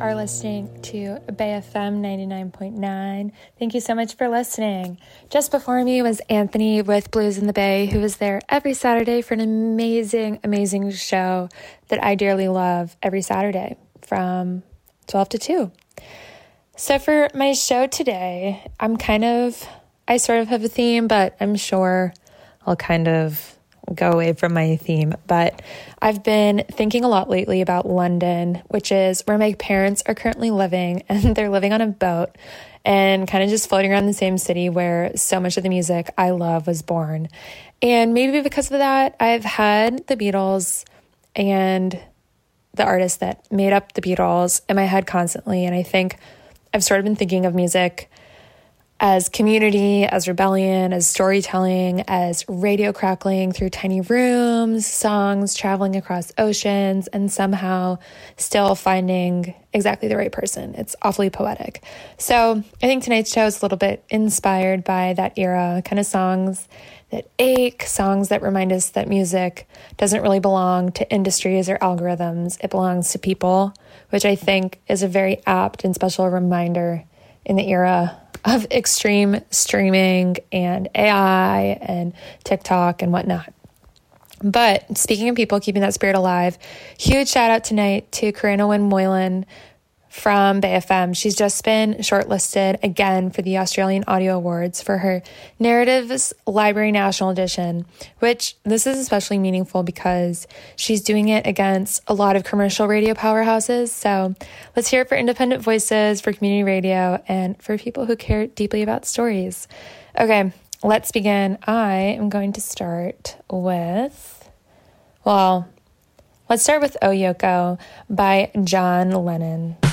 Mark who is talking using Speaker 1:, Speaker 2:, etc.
Speaker 1: are listening to Bay FM 99.9. Thank you so much for listening. Just before me was Anthony with Blues in the Bay, who is there every Saturday for an amazing, amazing show that I dearly love every Saturday from 12 to 2. So for my show today, I sort of have a theme, but I'm sure I'll kind of go away from my theme. But I've been thinking a lot lately about London, which is where my parents are currently living, and they're living on a boat and kind of just floating around the same city where so much of the music I love was born. And maybe because of that, I've had the Beatles and the artists that made up the Beatles in my head constantly. And I think I've sort of been thinking of music as community, as rebellion, as storytelling, as radio crackling through tiny rooms, songs traveling across oceans, and somehow still finding exactly the right person. It's awfully poetic. So I think tonight's show is a little bit inspired by that era, kind of songs that ache, songs that remind us that music doesn't really belong to industries or algorithms. It belongs to people, which I think is a very apt and special reminder in the era of extreme streaming and AI and TikTok and whatnot. But speaking of people keeping that spirit alive, huge shout out tonight to Karina Wynn Moylan from Bay FM. She's just been shortlisted again for the Australian Audio Awards for her Narratives Library National Edition, which this is especially meaningful because she's doing it against a lot of commercial radio powerhouses. So let's hear it for independent voices, for community radio, and for people who care deeply about stories. Okay, let's begin. I am going to start with, let's start with Oh Yoko by John Lennon.